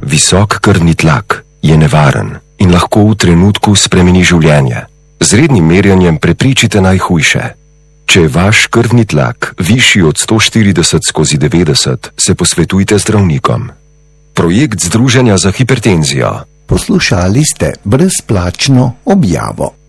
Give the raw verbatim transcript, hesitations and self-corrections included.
Visok krvni tlak je nevaren in lahko v trenutku spremeni življenje. Z rednim merjenjem preprečite najhujše. Če je vaš krvni tlak višji od sto štirideset skozi devetdeset, se posvetujte z zdravnikom. Projekt Združenja za hipertenzijo. Poslušali ste brezplačno objavo.